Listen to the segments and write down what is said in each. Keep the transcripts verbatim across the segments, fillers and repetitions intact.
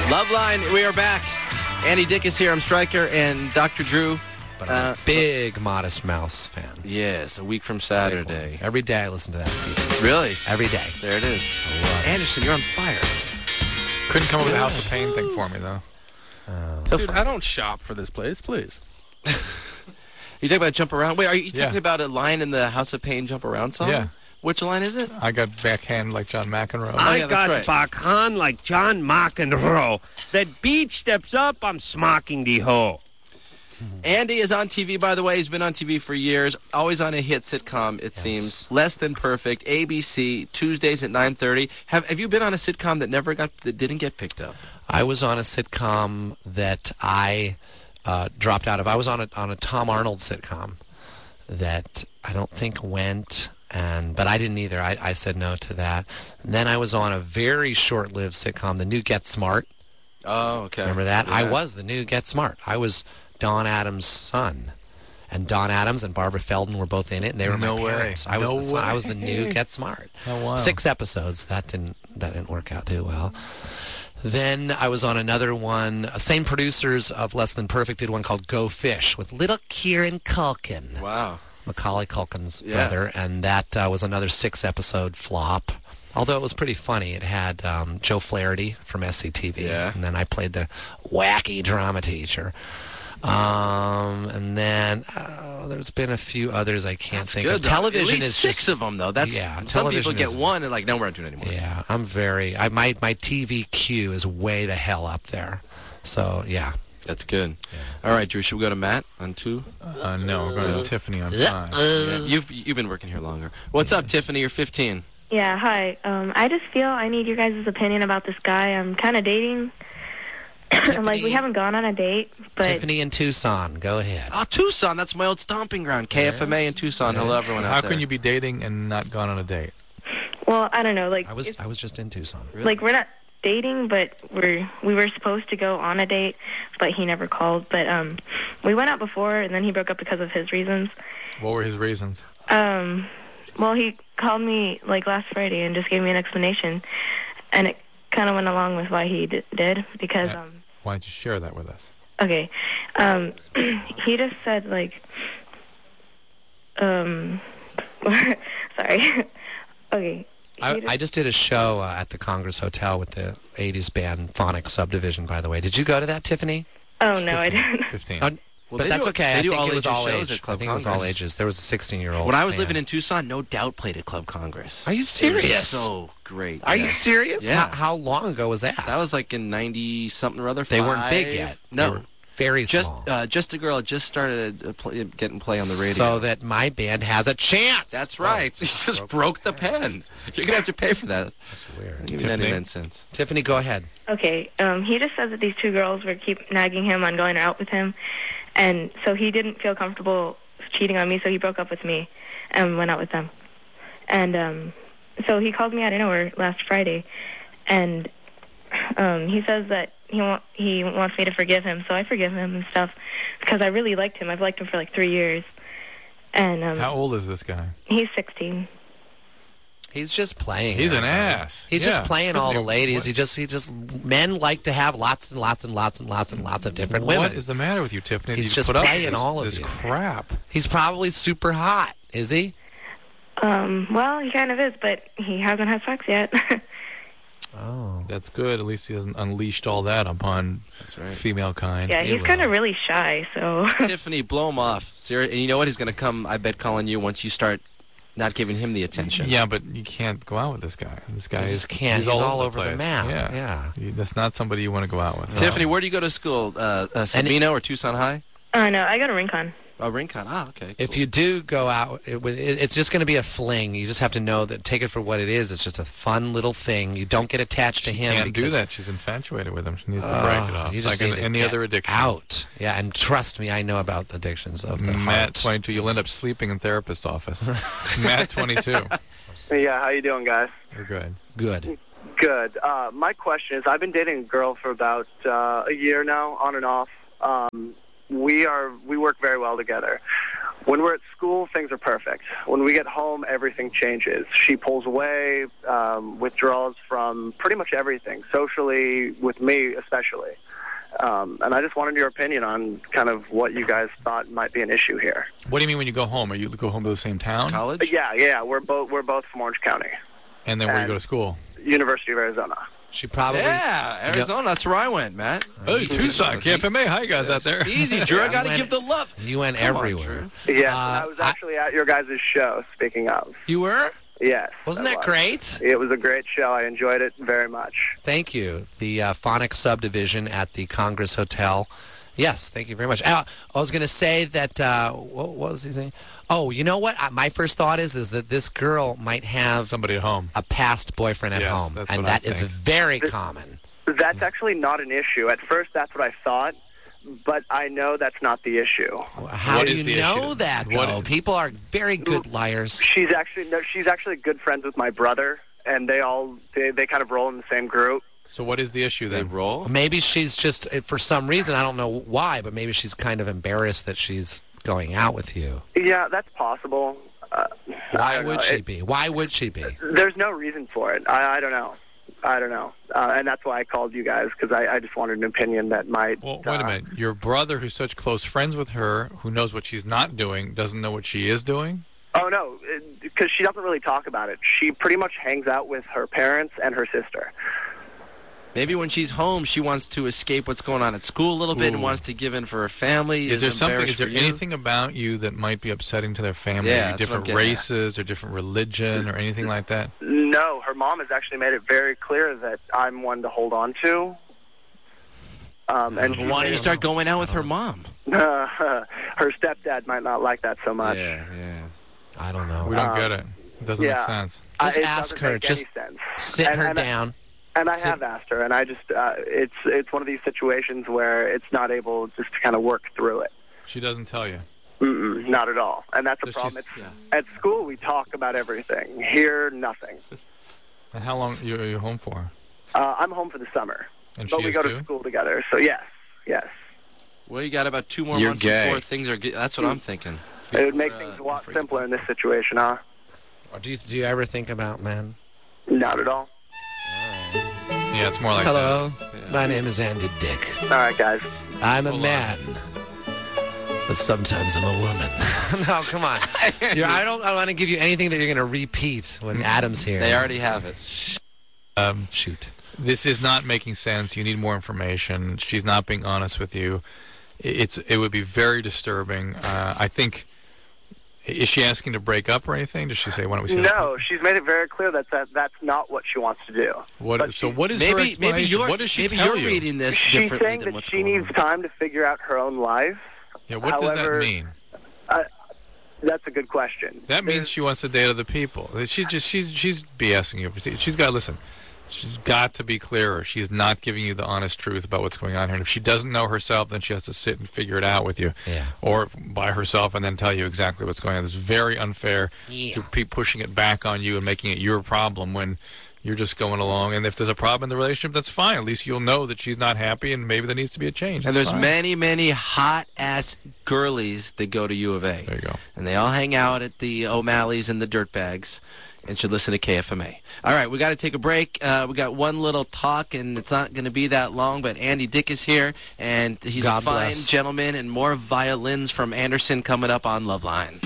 Loveline, we are back. Andy Dick is here. I'm Stryker and Doctor Drew. But I'm uh, a big Modest Mouse fan. Yes, a week from Saturday. Every day I listen to that C D. Really? Every day. There it is. Anderson, you're on fire. Couldn't come up with a House of Pain thing for me, though. Uh, Dude, I don't shop for this place, please. You talking about Jump Around? Wait, are you talking yeah. about a line in the House of Pain Jump Around song? Yeah. Which line is it? I got backhand like John McEnroe. Oh, I yeah, got right. backhand like John McEnroe. That beach steps up, I'm smocking the hoe. Andy is on T V, by the way. He's been on T V for years. Always on a hit sitcom, it yes. seems. Less Than Perfect, A B C, Tuesdays at nine thirty. Have Have you been on a sitcom that never got, that didn't get picked up? I was on a sitcom that I uh, dropped out of. I was on a on a Tom Arnold sitcom that I don't think went, and but I didn't either. I, I said no to that. And then I was on a very short-lived sitcom, The New Get Smart. Oh, okay. Remember that? Yeah. I was The New Get Smart. I was Don Adams' son. And Don Adams and Barbara Feldon were both in it, and they were no my way. parents. I was no the son. way. I was the new Get Smart. Oh, wow. Six episodes. That didn't that didn't work out too well. Then I was on another one. Uh, same producers of Less Than Perfect did one called Go Fish with little Kieran Culkin. Wow. Macaulay Culkin's yeah. brother, and that uh, was another six-episode flop. Although it was pretty funny. It had um, Joe Flaherty from S C T V, yeah. and then I played the wacky drama teacher. Um, and then uh, there's been a few others I can't That's think good, of. though. Television At least is six just, of them though. That's yeah. Some people get is, one and like, no, we're not doing it anymore. Yeah, I'm very. I my my T V queue is way the hell up there. So yeah, that's good. Yeah. All right, Drew. Should we go to Matt on two? Uh, no, we're going to uh, Tiffany on uh, five. Yeah, you've you've been working here longer. What's up, Tiffany? You're fifteen. Yeah, hi. Um, I just feel I need your guys' opinion about this guy I'm kind of dating. Like, we haven't gone on a date, but... Tiffany in Tucson, go ahead. Oh, Tucson, that's my old stomping ground. K F M A in Tucson. Hello, everyone out How there. can you be dating and not gone on a date? Well, I don't know, like... I was I was just in Tucson. Really? Like, we're not dating, but we're we were supposed to go on a date, but he never called. But um, we went out before, and then he broke up because of his reasons. What were his reasons? Um, well, he called me, like, last Friday and just gave me an explanation, and it kind of went along with why he d did, because... Yeah. um. Why don't you share that with us? Okay. Um, he just said, like, um, sorry. Okay. I, just, I just did a show uh, at the Congress Hotel with the eighties band Phonic Subdivision, by the way. Did you go to that, Tiffany? Oh, no, I didn't. fifteen. Oh, Well, but they that's do- okay. they I do think all it was ages all shows age. at Club I think it was all Congress. ages. There was a sixteen-year-old. When I was fan. living in Tucson, No Doubt played at Club Congress. Are you It was serious? so great. Are yeah. you serious? Yeah. How, how long ago was that? That was like in ninety something or other. They weren't five. big yet. No. They were very Just, small. uh, just a girl just started uh, play, getting play on the radio. So that my band has a chance. That's right. Oh, He just broke the pen. You're gonna have to pay for that. That's weird. I'll give you Tiffany? ninety-nine cents. Tiffany, go ahead. Okay. Um, he just says that these two girls were keep nagging him on going out with him, and so he didn't feel comfortable cheating on me, so he broke up with me and went out with them. And um, so he called me out of nowhere last Friday, and um, he says that he want, he wants me to forgive him, so I forgive him and stuff because I really liked him. I've liked him for like three years. And um, How old is this guy? he's sixteen. He's just playing. He's an everybody. ass. He's Yeah. just playing all the What- ladies. He just, he just, men like to have lots and lots and lots and lots and lots of different women. What is the matter with you, Tiffany? that He's you just put up playing with this, all of this you. crap. He's probably super hot, is he? Um, well, he kind of is, but he hasn't had sex yet. Oh. That's good. At least he hasn't unleashed all that upon That's right. female kind. Yeah, He he's kind will. of really shy, so... Tiffany, blow him off. Seri- and you know what? He's gonna come, I bet, calling you once you start not giving him the attention. Yeah, but you can't go out with this guy. This guy You is just can't. He's, He's all, all over over the place. map. Yeah, Yeah. You- that's not somebody you want to go out with. Tiffany, where do you go to school? Uh, uh, Sabino or Tucson High? Oh, no, I go to Rincon. Oh, Rincon. Ah, okay. If cool. you do go out, it, with- it, it's just going to be a fling. You just have to know that, take it for what it is. It's just a fun little thing. You don't get attached to She him. can't do because- that. She's infatuated with him. She needs to Oh, break it off. You It's just like need to any get other addiction. out. Yeah, and trust me, I know about addictions of the Matt, heart. twenty-two, you'll end up sleeping in therapist's office. Matt, twenty-two. Yeah, how you doing, guys? You're good. Good. Good. Uh, my question is, I've been dating a girl for about uh, a year now, on and off. Um, we are we work very well together. When we're at school, things are perfect. When we get home, everything changes. She pulls away, um, withdraws from pretty much everything, socially, with me especially. Um, and I just wanted your opinion on kind of what you guys thought might be an issue here. What do you mean when you go home? Are you go home to the same town? College? Yeah, yeah, we're both we're both from Orange County, And then where do you And- go to school? University of Arizona. She probably. Yeah, Arizona. That's where I went, Matt. Hey, Tucson, K F M A. Hi, you guys out there. Easy, Drew. I got to went- give the love. You went Come on, everywhere. Yes, Uh, and I was I- actually at your guys' show, speaking of. You were? Yes. Wasn't I that was. great? It was a great show. I enjoyed it very much. Thank you. The uh, Phonics subdivision at the Congress Hotel. Yes, thank you very much. Uh, I was going to say that, uh, what, what was he saying? Oh, you know what? Uh, my first thought is is that this girl might have Somebody at home. a past boyfriend at Yes, home, that's and what I that is think. very common. That's actually not an issue. At first, that's what I thought, but I know that's not the issue. How What do is you the know issue? that, What though? is- People are very good liars. She's actually no, she's actually good friends with my brother, and they all they, they kind of roll in the same group. So what is the issue They then? roll. Maybe she's just, uh, for some reason, I don't know why, but maybe she's kind of embarrassed that she's going out with you. Yeah, that's possible. Uh, I Why don't would know. she It- be? Why would she be? There's no reason for it. I, I don't know. I don't know, uh, and that's why I called you guys because I, I just wanted an opinion that might. Well, wait a uh, minute. Your brother, who's such close friends with her, who knows what she's not doing, doesn't know what she is doing? Oh no, because she doesn't really talk about it. She pretty much hangs out with her parents and her sister. Maybe when she's home, she wants to escape what's going on at school a little bit and Ooh. wants to give in for her family. Is there something? embarrassed Is there for you. anything about you that might be upsetting to their family? Yeah, Maybe that's what I'm different getting at. races or different religion or anything like that? No, her mom has actually made it very clear that I'm one to hold on to. Um, and she Why don't you made- start going out with her mom? Uh, her stepdad might not like that so much. Yeah, yeah. I don't know. We don't Um, get it. It doesn't yeah. make sense. Just Uh, it ask doesn't her. make Just any sense. sit And- her and I- down. And I Sit- have asked her, and I just uh, it's it's one of these situations where it's not able just to kind of work through it. She doesn't tell you. Mm-mm, not at all, and that's the Does problem. she It's, s- At school, we talk about everything. Here, nothing. And how long are you, are you home for? Uh, I'm home for the summer, And but she we is go too? to school together. So yes, yes, Well, you got about two more You're months gay. before things are. Get, that's what I'm thinking. it would make Before, uh, things a lot before you simpler get in this situation, huh? Or do you, do you ever think about men? Not at all. Yeah, it's more like Hello, my name is Andy Dick. All right, guys. I'm a Hold on. man, but sometimes I'm a woman. No, come on. You're, I don't. I want to give you anything that you're going to repeat when Adam's here. They already have it. that. Um, Shoot. this is not making sense. You need more information. She's not being honest with you. It's It would be very disturbing. Uh, I think... Is she asking to break up or anything? Does she say, why don't we see No, she's made it very clear that, that that's not what she wants to do. What, but so she- what is her Maybe, maybe explanation? you're. What does she maybe tell you're you? reading this She's differently saying than that what's she going needs on. time to figure out her own life. Yeah, what does However- that mean? That's a good question. That means There's- she wants to date other people. She's just she's she's BSing you. She's got to listen. She's got to be clearer. She's not giving you the honest truth about what's going on here. And if she doesn't know herself, then she has to sit and figure it out with you, Yeah. or by herself, and then tell you exactly what's going on. It's very unfair Yeah. to keep pushing it back on you and making it your problem when you're just going along. And if there's a problem in the relationship, that's fine. At least you'll know that she's not happy, and maybe there needs to be a change. And It's there's fine. many, many hot ass girlies that go to U of A. There you go. And they all hang out at the O'Malley's and the Dirtbags and should listen to K F M A. All right, we got to take a break. Uh, we got one little talk, and it's not going to be that long, but Andy Dick is here, and he's God a fine bless. gentleman, and more violins from Anderson coming up on Loveline.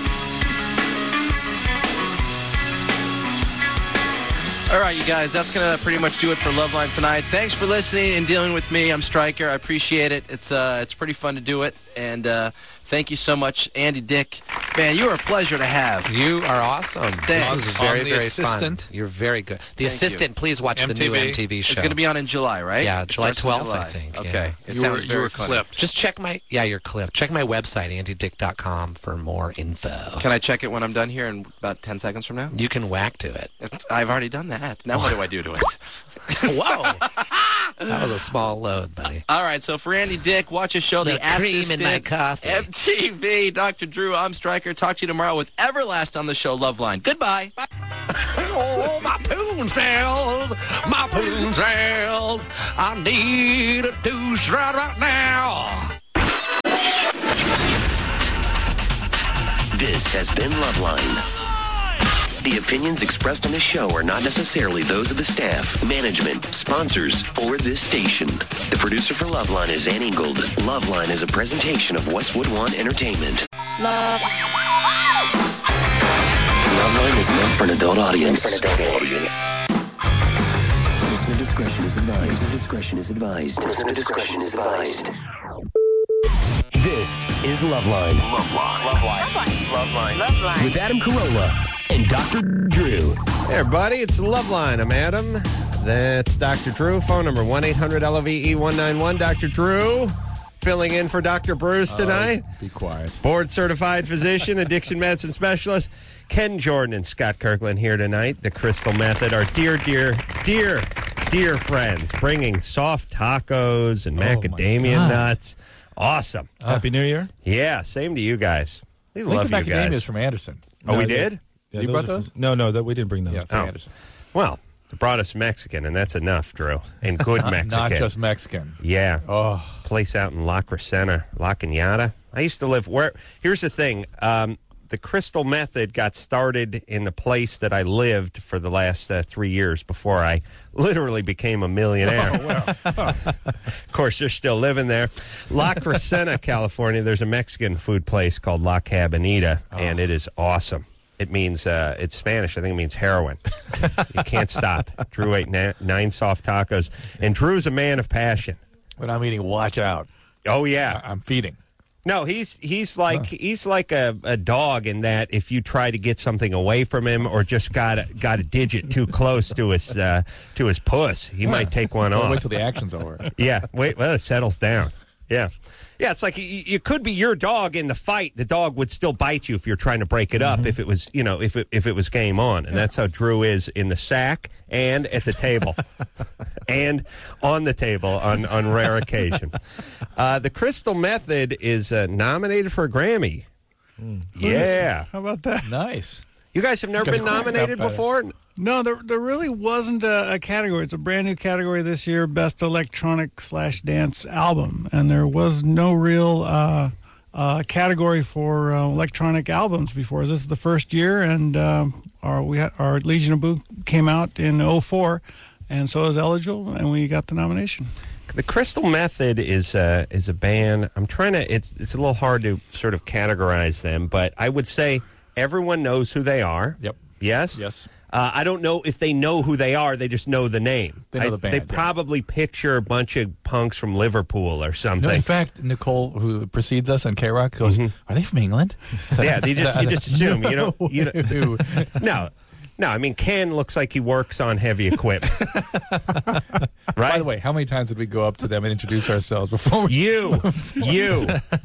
All right, you guys, that's going to pretty much do it for Loveline tonight. Thanks for listening and dealing with me. I'm Stryker. I appreciate it. It's uh, it's pretty fun to do it, and uh, thank you so much, Andy Dick. Man, you are a pleasure to have. You are awesome. This Thanks. was very, On the very assistant. fun. You're very good. The Thank assistant, please watch the new M T V. M T V show. It's going to be on in July, right? Yeah, It July starts in twelfth, I July. think, Okay. yeah. It You sounds were, very you were funny. clipped. Just check my, yeah, you're clipped. Check my website, andy dick dot com, for more info. Can I check it when I'm done here in about ten seconds from now? You can whack to it. I've already done that. Now what do I do to it? Whoa. That was a small load, buddy. All right, so for Andy Dick, watch his show, The, The cream in Assistant. my coffee. M T V, Doctor Drew, I'm Stryker. Talk to you tomorrow with Everlast on the show, Loveline. Goodbye. Oh, my poon cells, my poon cells. I need a douche right, right now. This has been Loveline. The opinions expressed on this show are not necessarily those of the staff, management, sponsors, or this station. The producer for Loveline is Ann Ingold. Loveline is a presentation of Westwood One Entertainment. Love. Loveline is meant for an adult audience. For an adult audience. Listener discretion is advised. Listener discretion is advised. Listener discretion is advised. This is Loveline. Loveline. Loveline. Loveline. Loveline. With Adam Carolla and Doctor Drew. Hey, everybody, it's Loveline. I'm Adam. That's Doctor Drew. Phone number one eight hundred L O V E one nine one. Doctor Drew filling in for Doctor Bruce tonight. Oh, be quiet. Board-certified physician, addiction medicine specialist. Ken Jordan and Scott Kirkland here tonight. The Crystal Method, our dear, dear, dear, dear friends, bringing soft tacos and Oh, macadamia my God. nuts. Awesome. Happy New Year. Yeah, same to you guys. We love Lincoln you Macadamia guys. is from Anderson. Oh, we No, did? Yeah, You those brought are those? From, no, no, that we didn't bring those. Yeah, from Oh. Anderson. Well, they brought us Mexican, and that's enough, Drew. And good Not, Mexican. not just Mexican. Yeah. Oh, Place out in La Crescenta, La Cañada. I used to live where. Here's the thing. Um, the Crystal Method got started in the place that I lived for the last uh, three years before I literally became a millionaire. Of course, they're still living there. La Crescenta, California, there's a Mexican food place called La Cabanita, and it is awesome. It means, uh, it's Spanish. I think it means heroin. You can't stop. Drew ate na- nine soft tacos. And Drew's a man of passion. when I'm eating, watch out. Oh, yeah. I- I'm feeding. No, he's he's like he's like a, a dog in that if you try to get something away from him or just got a, got a digit too close to his uh, to his puss, he might take one Well, off. wait till the action's over. Yeah, wait, well, it settles down. Yeah. Yeah, it's like you, you could be your dog in the fight. The dog would still bite you if you're trying to break it up. Mm-hmm. If it was, you know, if it if it was game on, and yeah. That's how Drew is in the sack and at the table, and on the table on on rare occasion. Uh, the Crystal Method is uh, nominated for a Grammy. Mm. Yeah, how about that? Nice. You guys have never been nominated before? No, there there really wasn't a, a category. It's a brand new category this year, Best Electronic slash Dance Album, and there was no real uh, uh, category for uh, electronic albums before. This is the first year, and um, our we had, our Legion of Boom came out in oh four, and so it was eligible, and we got the nomination. The Crystal Method is uh, is a band. I'm trying to. It's it's a little hard to sort of categorize them, but I would say everyone knows who they are. Yep. Yes. Yes. Uh, I don't know if they know who they are. They just know the name. They know I, the band. They yeah. probably picture a bunch of punks from Liverpool or something. No, in fact, Nicole, who precedes us on K-Rock, goes, mm-hmm. "Are they from England?" Yeah, they just you just assume. no, you know, you know no. No, I mean, Ken looks like he works on heavy equipment. Right? By the way, how many times did we go up to them and introduce ourselves before we... You, you.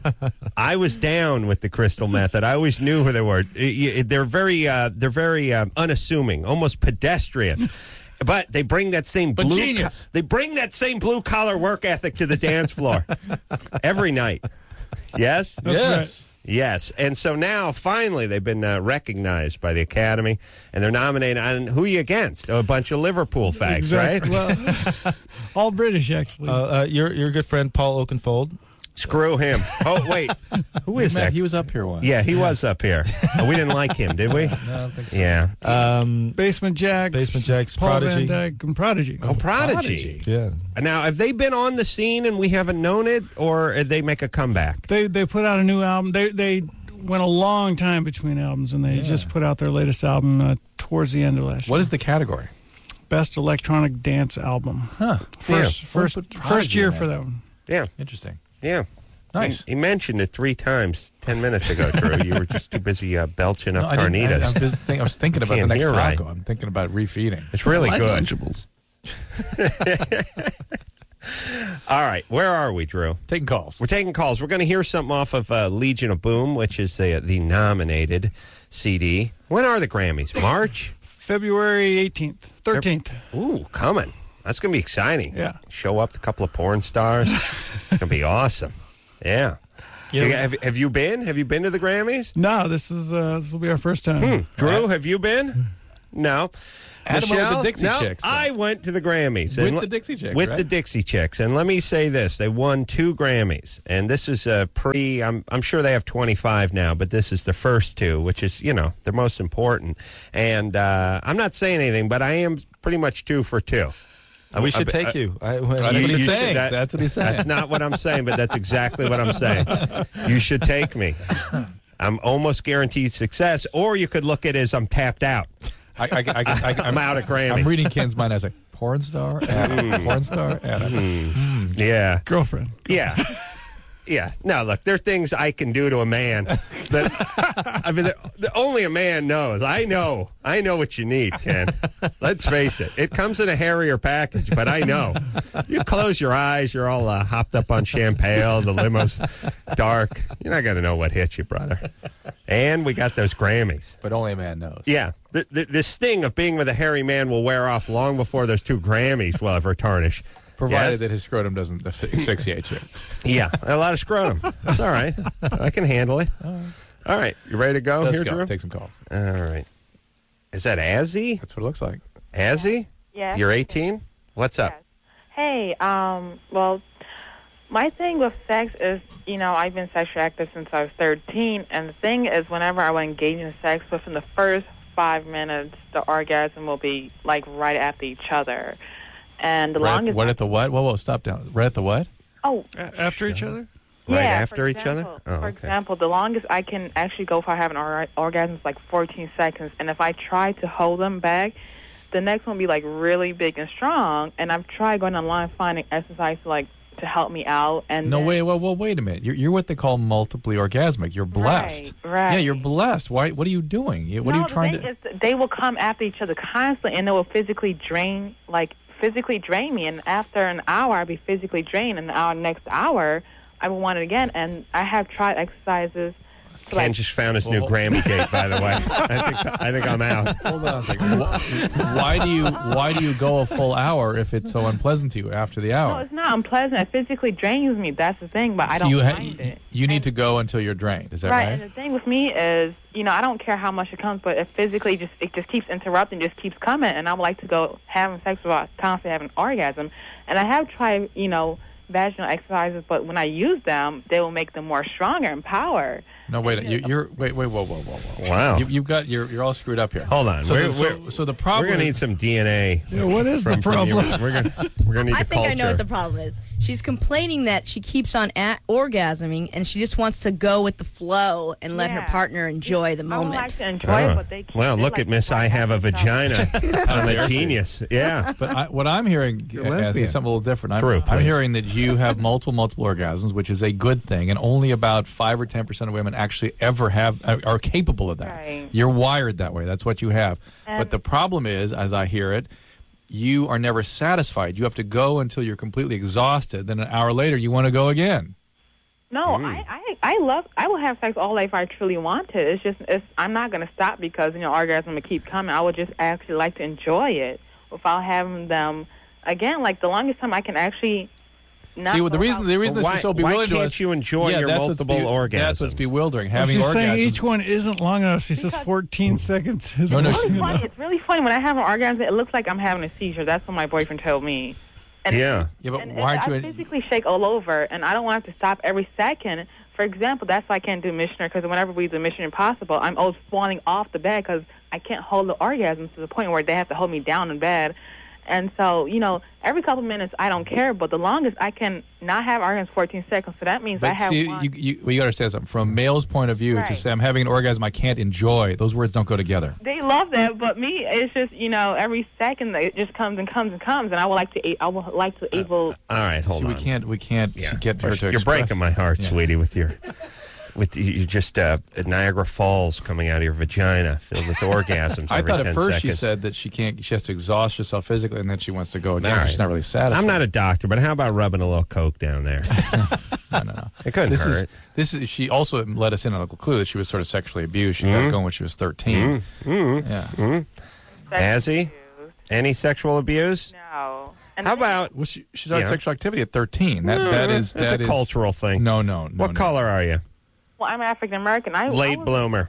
I was down with the Crystal Method. I always knew who they were. They're very, uh, they're very uh, unassuming, almost pedestrian. But they bring that same but blue. Genius. Co- they bring that same blue collar work ethic to the dance floor every night. Yes. That's yes. Right. Yes, and so now, finally, they've been uh, recognized by the Academy, and they're nominated. And who are you against? Oh, a bunch of Liverpool fags, exactly. right? Well, all British, actually. Uh, uh, your your good friend Paul Oakenfold. Screw him. Oh, wait. Who is Matt, that? He was up here once. Yeah, he was up here. Oh, we didn't like him, did we? No, I don't think so. Yeah. Um, Basement Jacks. Basement Jacks, Paul Prodigy. Van Dyke, and Prodigy. Oh, Prodigy. Prodigy. Yeah. Now, have they been on the scene and we haven't known it, or did they make a comeback? They they put out a new album. They they went a long time between albums, and they yeah. just put out their latest album uh, towards the end of last year. What is the category? Best Electronic Dance Album. Huh. First yeah. first first year for that one. Yeah. Interesting. Yeah. Nice. He, he mentioned it three times ten minutes ago, Drew. You were just too busy uh, belching up no, I carnitas. I, I, was think, I was thinking about the next taco. Right. I'm thinking about refeeding. It's really like good. Lunchables. All right, where are we, Drew? Taking calls. We're taking calls. We're going to hear something off of uh, Legion of Boom, which is the the nominated C D. When are the Grammys? March? February eighteenth, thirteenth. Ooh, coming. That's going to be exciting. Yeah. Show up a couple of porn stars. It's going to be awesome. Yeah. Yeah. Have, have you been? Have you been to the Grammys? No, this is uh, this will be our first time. Hmm. Drew, have you been? No. Adam went with Michelle? the Dixie no, Chicks, though. I went to the Grammys. With And the le- Dixie Chicks, With right? the Dixie Chicks. And let me say this. They won two Grammys. And this is a pretty, I'm, I'm sure they have twenty-five now, but this is the first two, which is, you know, the most important. And uh, I'm not saying anything, but I am pretty much two for two. We should I- take I- you. I, That's what You- he's you should- saying. that- That's what he's saying. That's not what I'm saying, but that's exactly what I'm saying. You should take me. I'm almost guaranteed success, or you could look at it as I'm tapped out. I, I, I, I, I, I'm out of Grammys. I'm reading Ken's mind. I was like, porn star, Adam, porn star, Adam. Yeah. Girlfriend. Yeah. Yeah. No, look, there are things I can do to a man that I mean, the, the, only a man knows. I know. I know what you need, Ken. Let's face it. It comes in a hairier package, but I know. You close your eyes, you're all uh, hopped up on champagne, the limo's dark. You're not going to know what hit you, brother. And we got those Grammys. But only a man knows. Yeah. The, the, the sting of being with a hairy man will wear off long before those two Grammys will ever tarnish. Provided Yes? that his scrotum doesn't asphyxiate you. Yeah, a lot of scrotum. That's all right. I can handle it. All right, you ready to go Let's here, go. Drew? Take some calls. All right. Is that Azzy? That's what it looks like. Azzy? Yes. You're eighteen? What's up? Hey, um, well, my thing with sex is, you know, I've been sexually active since I was thirteen, and the thing is, whenever I would engage in sex, within the first five minutes, the orgasm will be, like, right after each other. And the Right at, longest... what at the what? Whoa, whoa, stop down. Right at the what? Oh. A- after each other? Right yeah, after for each other? example- Oh, for okay. example, the longest I can actually go if I have an or- orgasm is like fourteen seconds. And if I try to hold them back, the next one will be like really big and strong. And I've tried going online finding exercise to like to help me out. And No, then- wait, well, well, wait a minute. You're, you're what they call multiply orgasmic. You're blessed. Right, right. Yeah, you're blessed. Why? What are you doing? You- What no, are you trying the to? thing is, they will come after each other constantly, and they will physically drain, like physically drain me. And after an hour, I'll be physically drained. And the hour next hour, I will want it again. And I have tried exercises. To, Ken like, just found his new Well- Grammy date, by the way. I think, I think I'm out. Hold on a second. Wh- Why do you why do you go a full hour if it's so unpleasant to you after the no, hour? it's not unpleasant. It physically drains me. That's the thing. But I So don't you ha- mind it. you need to go until you're drained. Is that right, right? and the thing with me is, you know, I don't care how much it comes, but it physically just it just keeps interrupting, just keeps coming, and I would like to go having sex without constantly having orgasm. And I have tried, you know, vaginal exercises, but when I use them, they will make them more stronger and power. No, wait. You, you're wait, wait, whoa, whoa, whoa, whoa. Wow. You, you've got you're you're all screwed up here. Hold on. So, We're- the, so, we're- so the problem We're going to need is- some D N A. Yeah, what is the from- from you. problem? We're going we're gonna need I the think culture. I know what the problem is. She's complaining that she keeps on a- orgasming, and she just wants to go with the flow and let her Yeah. partner enjoy the I would moment. like to enjoy it, Oh. but they keep Well, it, look like, at Miss right I Have a after each other. Vagina. I'm a genius. Yeah. But I, what I'm hearing You're as lesbian. is something a little different. I'm, True, I'm please. hearing that you have multiple, multiple orgasms, which is a good thing, and only about five or ten percent of women actually ever have are, are capable of that. Right. You're wired that way. That's what you have. And- but the problem is, as I hear it, you are never satisfied. You have to go until you're completely exhausted. Then an hour later, you want to go again. No, I, I I love I will have sex all day if I truly want to. It's just it's I'm not going to stop because you know orgasm will keep coming. I would just actually like to enjoy it without having them again. Like the longest time I can actually. Not See, well, the go reason out- the reason Well, this why- is so why bewildering to can't us- you enjoy yeah, your that's what's multiple be- That's what's orgasms? bewildering. Well, Having she's orgasms. saying each one isn't long enough. She says fourteen seconds is No, no, long she- It's enough. funny. It's really funny when I have an orgasm. It looks like I'm having a seizure. That's what my boyfriend told me. And Yeah. Yeah, but and, why and aren't I you? physically shake all over, and I don't want to have to stop every second. For example, that's why I can't do missionary because whenever we do Mission Impossible, I'm always falling off the bed because I can't hold the orgasm to the point where they have to hold me down in bed. And so, you know, every couple minutes I don't care, but the longest I can not have orgasms fourteen seconds. So that means I But have see, one. you, you, well, you got to understand something. From a male's point of view, to Right. say I'm having an orgasm I can't enjoy, those words don't go together. They love that, but me, it's just you know every second it just comes and comes and comes, and I would like to I would like to able. All right, hold See, on. we can't we can't Yeah. get her to You're express. breaking my heart, Yeah. sweetie, with your with you you just uh, Niagara Falls coming out of your vagina filled with orgasms. I every thought at ten first she seconds. said that she can't. She has to exhaust herself physically, and then she wants to go again. All right. She's not really satisfied. I'm not a doctor, but how about rubbing a little coke down there? no, no, no. It couldn't this hurt. is this is. She also let us in on a clue that she was sort of sexually abused. She Mhm. got going when she was thirteen. Mm-hmm. Yeah. Mm-hmm. Has he? Any sexual abuse? No. And How about? Well, she, she started Yeah. sexual activity at thirteen. That No, that is that's that a is- cultural thing. No, no, no. What no. color are you? Well, I'm African American. I Late I was, bloomer.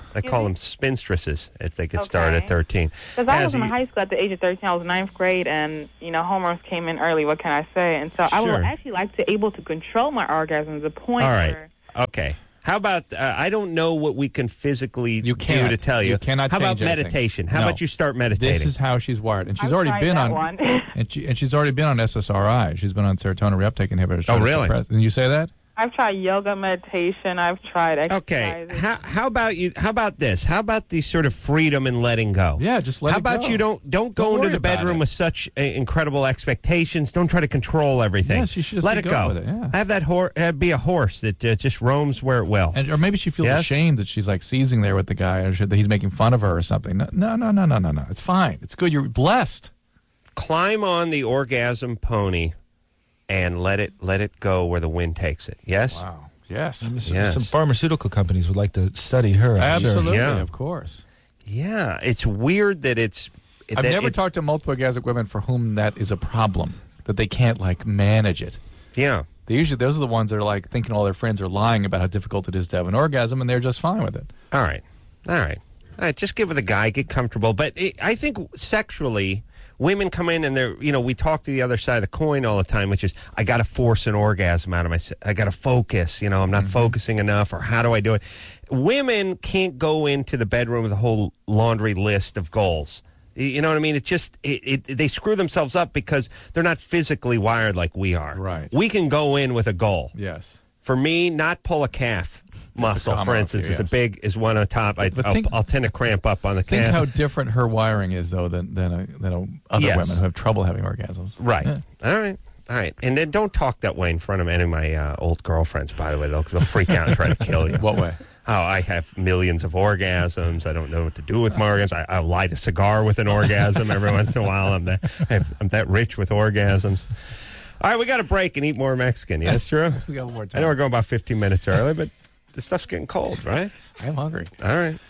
They call them spinstresses if they could start at thirteen. Because I As was in you- high school at the age of thirteen. I was ninth grade, and, you know, hormones came in early. What can I say? And so I would Sure. actually like to able to control my orgasm to the point All right. where... Okay. How about, uh, I don't know what we can physically do can't. to tell you. You cannot How about change anything. meditation? How No. about you start meditating? This is how she's wired, and she's I've already tried been that on, one. and, she, and she's already been on S S R I. She's been on serotonin reuptake inhibitors. Oh, trying to really? suppress- Didn't you say that? I've tried yoga, meditation. I've tried exercise. Okay. How, how about you? How about this? How about the sort of freedom and letting go? Yeah, just let How it about go. you don't don't go Don't into worry the about bedroom it. with such uh, incredible expectations. Don't try to control everything. Yes, you should just let be it good go. with it, yeah. Have that hor- uh, be a horse that uh, just roams where it will. And, or maybe she feels Yes? ashamed that she's like seizing there with the guy, or should, that he's making fun of her or something. No, no, no, no, no, no, no. It's fine. It's good. You're blessed. Climb on the orgasm pony and let it let it go where the wind takes it. Yes. Wow. Yes. Some, Yes. some pharmaceutical companies would like to study her. I'm sure. Absolutely. Yeah. Of course. Yeah. It's weird that it's. I've that never it's- talked to multiple orgasmic women for whom that is a problem, that they can't like manage it. Yeah. They usually those are the ones that are like thinking all their friends are lying about how difficult it is to have an orgasm, and they're just fine with it. All right. All right. All right. Just give it a guy. Get comfortable. But it, I think sexually, women come in and they're, you know, we talk to the other side of the coin all the time, which is, I got to force an orgasm out of my, I got to focus, you know, I'm not Mm-hmm. focusing enough, or how do I do it? Women can't go into the bedroom with a whole laundry list of goals. Y- You know what I mean? It just, it, it, they screw themselves up because they're not physically wired like we are. Right. We can go in with a goal. Yes. For me, not pull a calf muscle, common for up instance, here, is a yes. big, is one on top. I, But I'll, think- I'll tend to cramp up on the Think calf. how different her wiring is, though, than than, a, than a, other Yes. women who have trouble having orgasms. Right. Yeah. All right. All right. And then don't talk that way in front of any of my uh, old girlfriends, by the way. They'll, they'll freak out and try to kill you. What way? Oh, I have millions of orgasms. I don't know what to do with my orgasms. I, I'll light a cigar with an orgasm every once in a while. I'm that, I'm that rich with orgasms. All right, we got to break and eat more Mexican. Yes, Drew? We got one more I time. know we're going about fifteen minutes early, but the stuff's getting cold, right? I'm hungry. All right.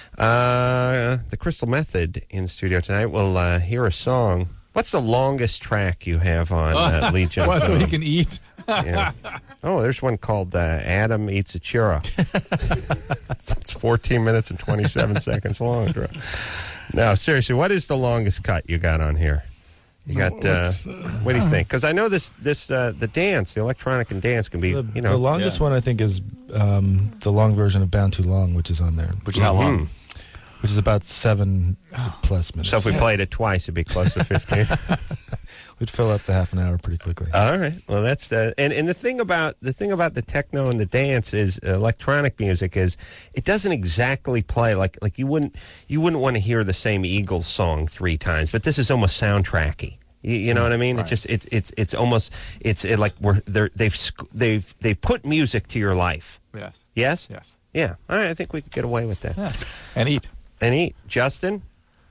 Uh, the Crystal Method in studio tonight. We'll uh, hear a song. What's the longest track you have on uh, Legion? What, so he can eat? Yeah. Oh, there's one called uh, Adam Eats a Churro. it's, it's fourteen minutes and twenty-seven seconds long, Drew. No, seriously, what is the longest cut you got on here? You got, uh, What's, uh, what do you think? Because I know this, this uh, the dance, the electronic and dance can be, The, you know. the longest Yeah. one, I think, is um, the long version of Bound Too Long, which is on there. Which is how long? Mhm. Which is about seven plus minutes. So if we played it twice, it'd be close to fifteen. We'd fill up the half an hour pretty quickly. All right. Well, that's the and and the thing about the thing about the techno and the dance is uh, electronic music is it doesn't exactly play like like you wouldn't you wouldn't want to hear the same Eagles song three times, but this is almost soundtracky. You, you know what I mean? Right. It just it's it's it's almost it's it like we're they're, they've sc- they've they put music to your life. Yes. Yes. Yes. Yeah. All right. I think we could get away with that. Yeah. And eat. And eat, Justin.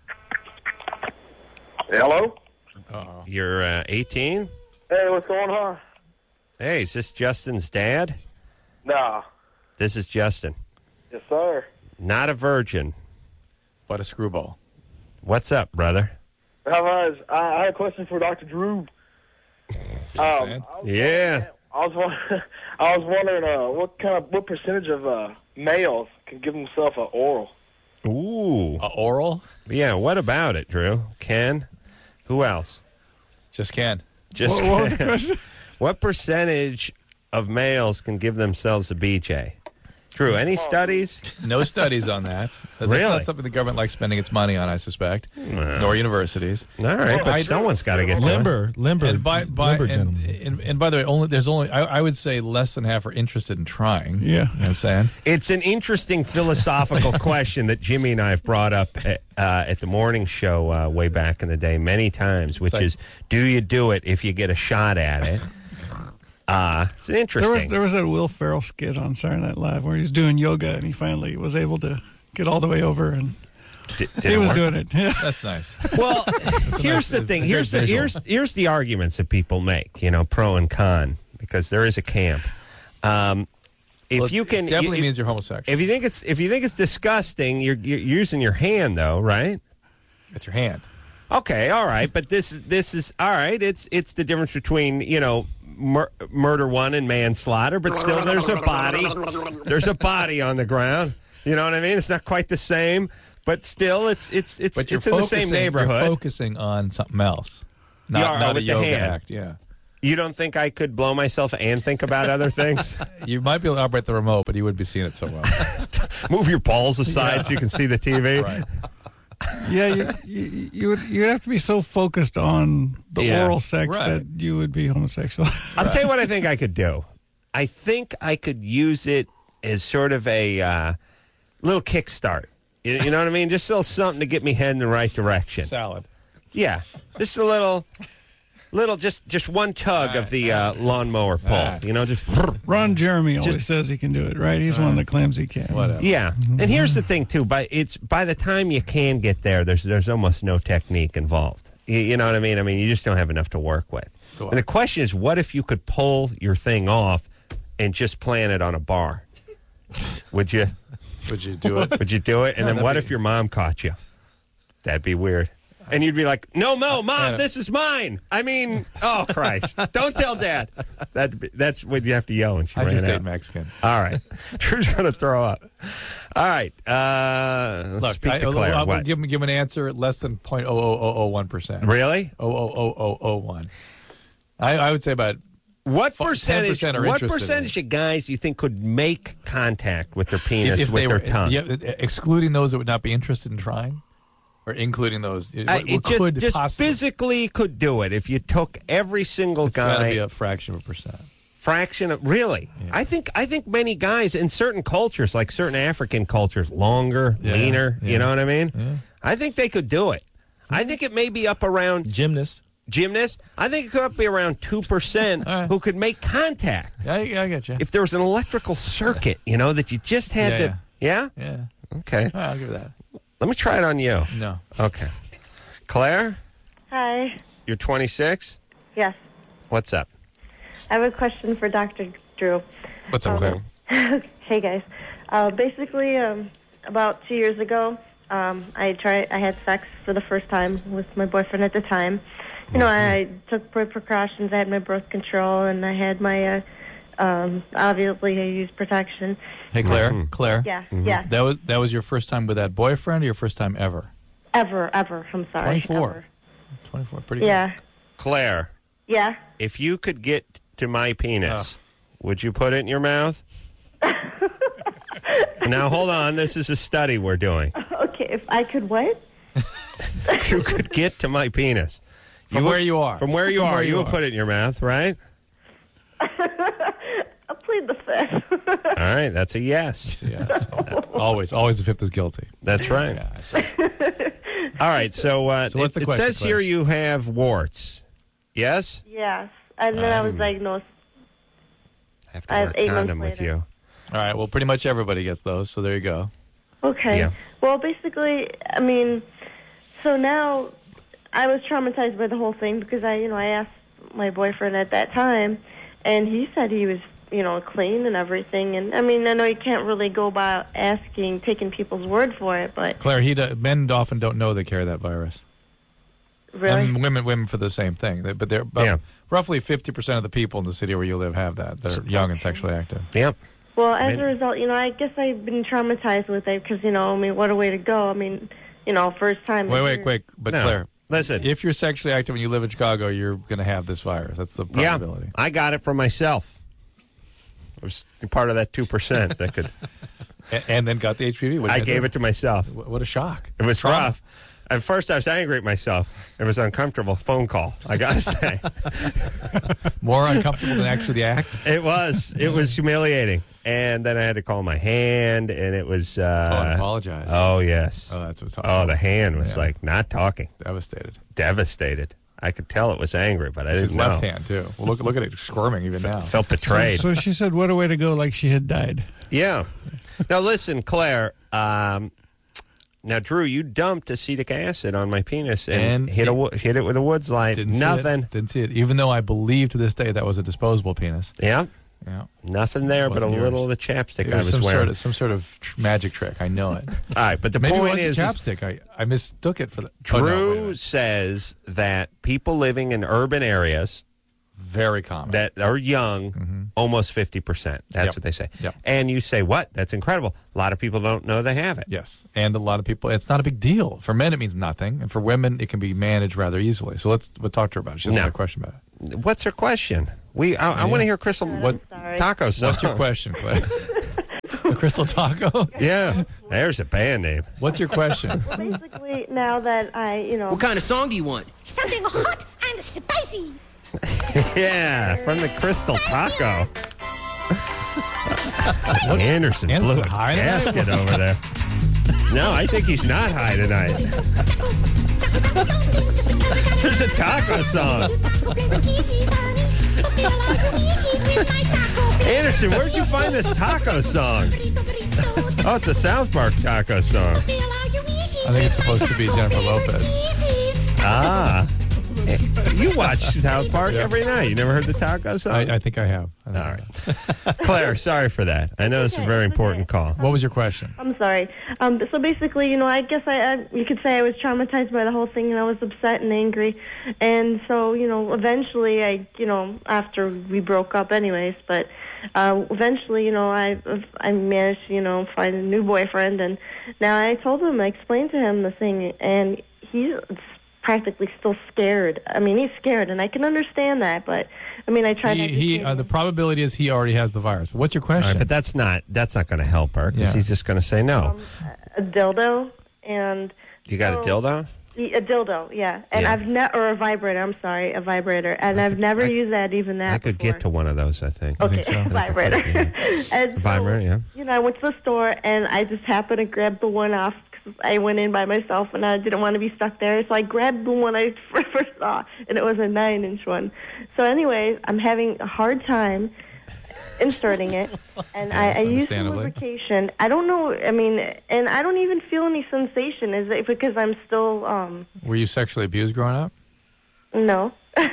Hello? Uh-oh. You're uh, eighteen. Hey, what's going on? Hey, is this Justin's dad? Nah. This is Justin. Yes, sir. Not a virgin. But a screwball. What's up, brother? How much? I, I had a question for Doctor Drew. See what I'm saying? I was Yeah. I was wondering, I was wondering uh, what kind of what percentage of uh, males can give themselves an oral? Ooh. A oral? Yeah, what about it, Drew? Ken? Who else? Just can. Just What- what was the question? What percentage of males can give themselves a B J? Drew, any studies? No studies on that. That's Really? not something the government likes spending its money on, I suspect. Nor universities. All right, but I- someone's got to get going. Limber, limber, And by, by limber and, gentlemen. and, and by the way, only there's only I, I would say less than half are interested in trying. Yeah. You know what I'm saying? It's an interesting philosophical question that Jimmy and I have brought up at, uh, at the morning show uh, way back in the day many times, which like- is, do you do it if you get a shot at it? Uh, it's an interesting. There was there was that Will Ferrell skit on Saturday Night Live where he's doing yoga and he finally was able to get all the way over and D- did he it was work? doing it. Yeah. That's nice. Well, a here's nice- the thing. a Here's great the visual. here's here's the arguments that people make. You know, pro and con, because there is a camp. Um, if Well, you it can, definitely you- means you're homosexual. If you think it's if you think it's disgusting, you're you're using your hand though, right? It's your hand. Okay, all right, but this this is all right. It's it's the difference between you know mur- murder one and manslaughter, but still there's a body. There's a body on the ground. You know what I mean? It's not quite the same, but still, it's it's it's But you're it's in the same focusing- neighborhood. You're focusing on something else, not, You are, not a with the yoga hand. act. Yeah. You don't think I could blow myself and think about other things? You might be able to operate the remote, but you wouldn't be seeing it so well. Move your balls aside Yeah. so you can see the T V. Right. Yeah, you, you, you would you'd have to be so focused on the Yeah. oral sex Right. that you would be homosexual. I'll tell you what I think I could do. I think I could use it as sort of a uh, little kickstart. You, you know what I mean? Just a little something to get me heading in the right direction. Salad. Yeah, just a little, little, just just one tug of the uh, lawnmower pull. You know, just Ron Jeremy always Just- says he can do it, right? He's one that claims he can. Whatever. yeah. And here's the thing too. By it's by the time you can get there, there's there's almost no technique involved. You, you know what I mean? I mean, you just don't have enough to work with. Go on. And the question is, what if you could pull your thing off and just plant it on a bar? Would you? Would you do it? Would you do it? And then That'd what be- if your mom caught you? That'd be weird. And you'd be like, "No, no, mom, Adam. this is mine." I mean, oh Christ! Don't tell Dad. That that's what you have to yell when she I ran just out. ate Mexican. All right, Drew's gonna throw up. All right, uh, let's Look, speak I, to Claire. I'll, I'll What? give him give him an answer less than point oh oh oh oh one percent. Really? Oh oh oh oh oh one. I I would say about What Fu- percentage? ten percent are What interested in percentage of guys do you think could make contact with their penis if with they their were tongue? yeah, excluding those that would not be interested in trying, or including those. What, Uh, what it just, could just possibly, physically could do it if you took every single it's got to guy. be a fraction of a percent. fraction of really. I think I think many guys in certain cultures, like certain African cultures, longer, Yeah, leaner. yeah. You know what I mean? Yeah. I think they could do it. I think it may be up around Gymnast. gymnasts. I think it could be around two percent All right. who could make contact I, I get you. if there was an electrical circuit. You know that you just had Yeah, to. Yeah. yeah. Okay. All right, I'll give you that. Let me try it on you. No. Okay. Claire, Hi. you're twenty-six. Yes. What's up? I have a question for Doctor Drew. What's up, Um, Claire? Hey, guys. Uh, basically, um, about two years ago, um, I tried. I had sex for the first time with my boyfriend at the time. You know, I took pre- precautions. I had my birth control, and I had my. Uh, um, obviously, I used protection. Hey, Claire. Mm-hmm. Claire. Yeah. Yeah. That was that was your first time with that boyfriend, or your first time ever? Ever, ever. I'm sorry. Twenty-four. Ever. Twenty-four. Pretty Yeah. Claire, Yeah. if you could get to my penis, would you put it in your mouth? Now, hold on. This is a study we're doing. Okay. If I could what? If you could get to my penis. From would- where you are. From where you From are. where you you would are. put it in your mouth, right? I'll plead the fifth. All right. That's a yes. Yes. always, always the fifth is guilty. That's right. Yeah, I see. All right. So, uh, So what's it, the it question, says Claire? here you have warts. Yes? Yes. And then I was Um, diagnosed. I have to I wear have a eight months condom with later. you. All right. Well, pretty much everybody gets those. So there you go. Okay. Yeah. Well, basically, I mean, so now I was traumatized by the whole thing because I, you know, I asked my boyfriend at that time, and he said he was, you know, clean and everything. And I mean, I know you can't really go about asking, taking people's word for it, but Claire, he do, men often don't know they carry that virus. really, And women, women for the same thing. They- But they're about Yeah. roughly fifty percent of the people in the city where you live have that. They're young and sexually active. Yep. well, as Men- a result, you know, I guess I've been traumatized with it because, you know, I mean, what a way to go. I mean, you know, first time. Wait, wait, quick. But No. Claire, Listen. if you're sexually active and you live in Chicago, you're going to have this virus. That's the Yeah. probability. I got it for myself. I was part of that two percent that could. A- and then got the H P V. What I did you gave do? it to myself. Wh- What a shock. It was Trauma. rough. At first, I was angry at myself. It was an uncomfortable phone call, I got to say. More uncomfortable than actually the act. It was. It was humiliating. And then I had to call my hand, and it was. Uh, Oh, and apologize. Oh, yes. Oh, that's what's Oh, the hand was Yeah. like not talking. Devastated. Devastated. I could tell it was angry, but I It's didn't his know. left hand, too. Well, look, look at it squirming even now. Felt So, betrayed. so she said, "What a way to go!" Like she had died. Yeah. Now listen, Claire. Um, now, Drew, you dumped acetic acid on my penis and, And hit a it- wo- hit it with a woods light. Didn't see Nothing. it. Didn't see it. Even though I believe to this day that was a disposable penis. Yeah. Yeah. Nothing there but a Wasn't yours. little of the chapstick It I was was some wearing. sort of some sort of tr- magic trick. I know it. All right, but the Maybe point it is, was is the chapstick. I, I mistook it for the. Oh, no, wait a Drew minute. says that people living in urban areas Very common. that are young, almost fifty percent. That's Yep. what they say. Yep. And you say, what? That's incredible. A lot of people don't know they have it. Yes, and a lot of people, it's not a big deal. For men, it means nothing, and for women, it can be managed rather easily. So let's we'll talk to her about it. She doesn't No. have a question about it. What's her question? We I, I want to hear Crystal what sorry. taco song. What's your question, Claire? The Crystal Taco? Yeah, there's a band name. What's your question? Basically, now that I, you know, What kind of song do you want? Something hot and spicy. Yeah, from the Crystal Taco. Anderson Anderson blew a high tonight? gasket over there. No, I think he's not high tonight. There's a taco song. Anderson, where'd you find this taco song? Oh, it's a South Park taco song. I think it's supposed to be Jennifer Lopez. Ah. You watch South Park Yeah. every night. You never heard the taco song? I, I think I have. I think All I right. have. Claire, sorry for that. I know this is a very important call. What was your question? I'm sorry. Um, so basically, you know, I guess I, I you could say I was traumatized by the whole thing, and I was upset and angry, and so you know, eventually, I, you know, after we broke up, anyways, but uh, eventually, you know, I I managed to, you know, find a new boyfriend, and now I told him, I explained to him the thing, and he's practically still scared. I mean, he's scared, and I can understand that, but I mean, I tried He, to he, educate uh, him. the probability is he already has the virus. But what's your All question? right, but that's not that's not going to help her because Yeah. he's just going to say no. a dildo, and You got a so- dildo? The- A dildo, yeah, and Yeah. I've never or a vibrator. I'm sorry, a vibrator, and I've never used that. Even that. I could get to one of those, I think. Okay, I think so. vibrator. and so, Vibrator, yeah. you know, I went to the store and I just happened to grab the one off because I went in by myself and I didn't want to be stuck there. So I grabbed the one I first saw, and it was a nine-inch one. So, anyways, I'm having a hard time inserting it, and Yes, I, I use some understandably. lubrication. I don't know. I mean, and I don't even feel any sensation. Is it because I'm still um Were you sexually abused growing up? no?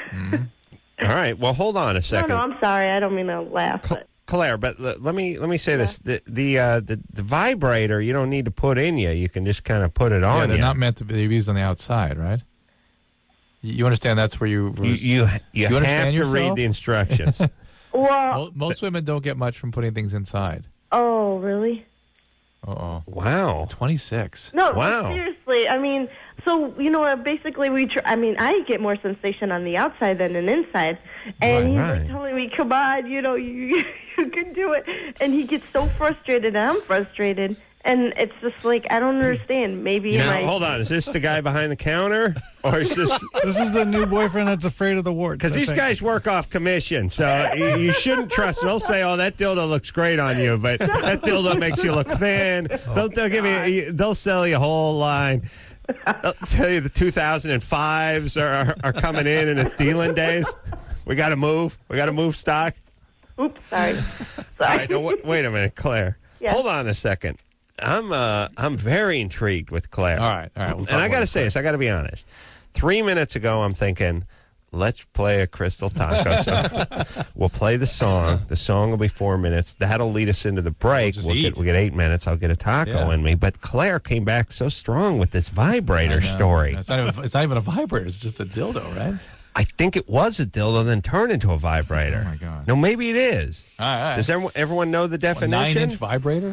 All right. Well, hold on a No, second. no, I'm sorry. I don't mean to laugh. But Claire, but l- let me let me say this: the the, uh, the the vibrator you don't need to put in you. You can just kind of put it Yeah, on they're you. not meant to be used on the outside, right? You, you understand that's where you... you you, you, You have understand to yourself? read the instructions. well, Mo- Most women don't get much from putting things inside. oh, really? Uh-oh. Wow. twenty-six. No, Wow. seriously. I mean, so you know, uh, basically, we. Tr- I mean, I get more sensation on the outside than an inside, and Right, he's right. like telling me, "Come on, you know, you you can do it." And he gets so frustrated, and I'm frustrated, and it's just like I don't understand. Maybe Now, my hold on. Is this the guy behind the counter, or is this? This is the new boyfriend that's afraid of the warts. Because I these think. guys work off commission, so you, you shouldn't trust. They'll say, "Oh, that dildo looks great on you," but that dildo makes you look thin. They'll, they'll give you, they'll sell you a whole line. They'll tell you the two thousand fives are, are are coming in, and it's dealing days. We got to move. We got to move stock. Oops, sorry. All Sorry. right, now, wait, wait a minute, Claire. Yes. Hold on a second. I'm uh I'm very intrigued with Claire. All right, all right. We'll talk and I about got to it, say this. I got to be honest. Three minutes ago, I'm thinking, let's play a Crystal Taco song. We'll play the song. The song will be four minutes. That'll lead us into the break. just We'll eat. get, we'll get eight minutes. I'll get a taco Yeah. in me. But Claire came back so strong with this vibrator I know. story. It's not, even, it's not even a vibrator. It's just a dildo, right? I think it was a dildo, then turned into a vibrator. Oh, my God. No, maybe it is. All right, all right. Does everyone, everyone know the A definition? nine-inch vibrator?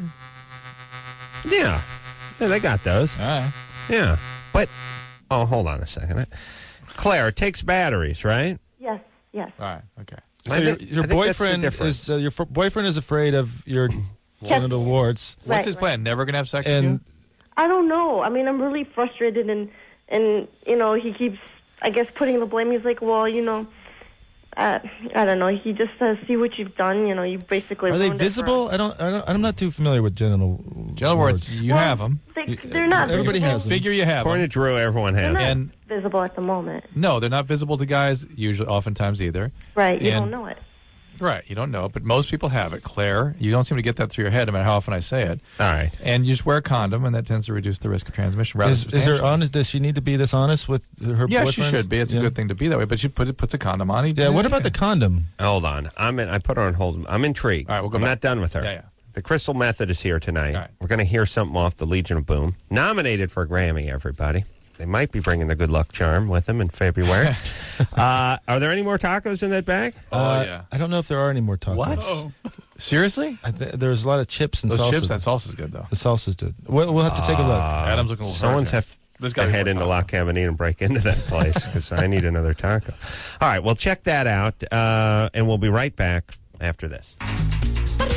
Yeah. Yeah, they got those. All right. Yeah. But, oh, hold on a second. I- Claire, it takes batteries, right? Yes, yes. All right, okay. So I your, think- your I think that's the boyfriend difference. is uh, your f- boyfriend is afraid of your genital warts, What's Right, his right. plan? Never going to have sex with and you? I don't know. I mean, I'm really frustrated, and and you know, he keeps, I guess, putting the blame. He's like, well, you know, uh, I don't know. He just says, see what you've done. You know, you basically are they ruined it for visible? I don't, I don't. I'm not too familiar with genital. Genital warts, you Well, have them. They, they're not Everybody visible. has them. Figure you have According them. to Drew, everyone They're has. not And- visible at the moment. No, they're not visible to guys, usually, oftentimes either. Right, you And- don't know it. Right, you don't know, but most people have it. Claire, you don't seem to get that through your head, no matter how often I say it. All right. And you just wear a condom, and that tends to reduce the risk of transmission. Rather Is, is there substantially. honest? Does she need to be this honest with her Yeah, boyfriend? she should be. It's yeah. a good thing to be that way. But she put it puts a condom on. He, Yeah. What about the condom? Hold on. I'm in, I put her on hold. I'm intrigued. All right, we'll go I'm back. not done with her. Yeah, yeah. The Crystal Method is here tonight. All right. We're going to hear something off the Legion of Boom. Nominated for a Grammy, everybody. they might be bringing the good luck charm with them in February. uh, are there any more tacos in that bag? Uh, Oh, yeah. I don't know if there are any more tacos. What? Oh. Seriously? I th- there's a lot of chips and Those salsas. chips, that salsa's good, though. The salsa's good. We'll, we'll have to take a look. Uh, Adam's looking a little Someone's hurt. have There's to gotta be head more into taco. La Cavernine and break into that place because I need another taco. All right, well, check that out, uh, and we'll be right back after this.